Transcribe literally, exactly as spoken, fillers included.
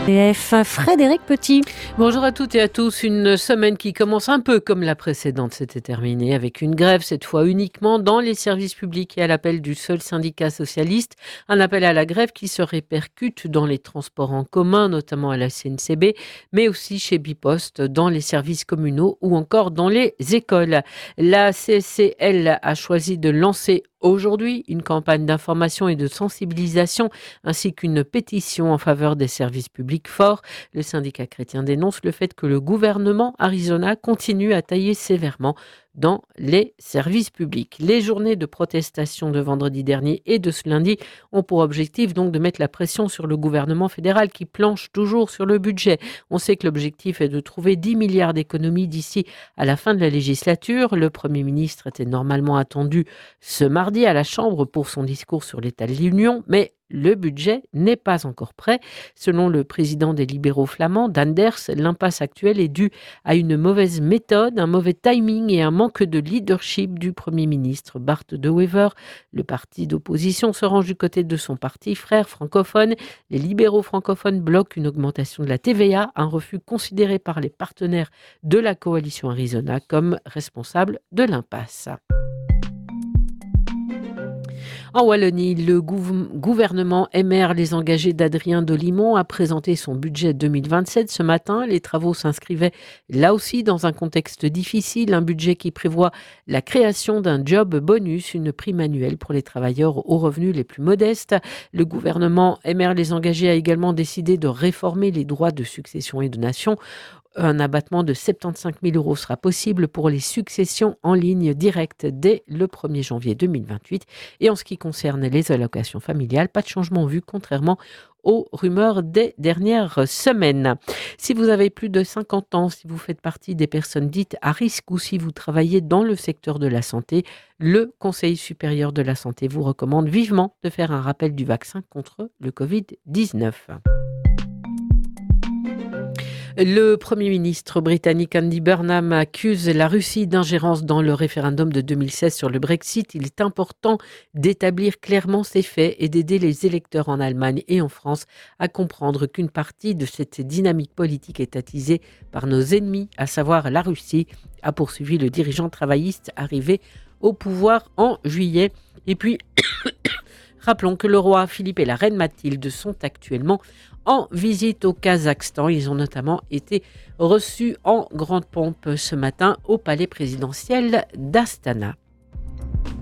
R T F, Frédéric Petit. Bonjour à toutes et à tous. Une semaine qui commence un peu comme la précédente s'était terminée, avec une grève cette fois uniquement dans les services publics et à l'appel du seul syndicat socialiste. Un appel à la grève qui se répercute dans les transports en commun, notamment à la C N C B, mais aussi chez Bipost, dans les services communaux ou encore dans les écoles. La C S C L a choisi de lancer aujourd'hui une campagne d'information et de sensibilisation ainsi qu'une pétition en faveur des services publics forts. Le syndicat chrétien dénonce le fait que le gouvernement Arizona continue à tailler sévèrement dans les services publics. Les journées de protestation de vendredi dernier et de ce lundi ont pour objectif donc de mettre la pression sur le gouvernement fédéral qui planche toujours sur le budget. On sait que l'objectif est de trouver dix milliards d'économies d'ici à la fin de la législature. Le Premier ministre était normalement attendu ce mardi à la Chambre pour son discours sur l'état de l'Union, mais le budget n'est pas encore prêt. Selon le président des libéraux flamands, Danders, l'impasse actuelle est due à une mauvaise méthode, un mauvais timing et un manque de leadership du Premier ministre Bart De Wever. Le parti d'opposition se range du côté de son parti frère francophone. Les libéraux francophones bloquent une augmentation de la T V A, un refus considéré par les partenaires de la coalition Arizona comme responsable de l'impasse. En Wallonie, le gouv- gouvernement M R Les Engagés d'Adrien Dolimon a présenté son budget deux mille vingt-sept ce matin. Les travaux s'inscrivaient là aussi dans un contexte difficile, un budget qui prévoit la création d'un job bonus, une prime annuelle pour les travailleurs aux revenus les plus modestes. Le gouvernement M R Les Engagés a également décidé de réformer les droits de succession et donation. Un abattement de soixante-quinze mille euros sera possible pour les successions en ligne directe dès le premier janvier deux mille vingt-huit. Et en ce qui concerne les allocations familiales, pas de changement vu, contrairement aux rumeurs des dernières semaines. Si vous avez plus de cinquante ans, si vous faites partie des personnes dites à risque ou si vous travaillez dans le secteur de la santé, le Conseil supérieur de la santé vous recommande vivement de faire un rappel du vaccin contre le covid dix-neuf. Le Premier ministre britannique Andy Burnham accuse la Russie d'ingérence dans le référendum de deux mille seize sur le Brexit. Il est important d'établir clairement ces faits et d'aider les électeurs en Allemagne et en France à comprendre qu'une partie de cette dynamique politique est attisée par nos ennemis, à savoir la Russie, a poursuivi le dirigeant travailliste arrivé au pouvoir en juillet. Et puis, rappelons que le roi Philippe et la reine Mathilde sont actuellement en visite au Kazakhstan. Ils ont notamment été reçus en grande pompe ce matin au palais présidentiel d'Astana.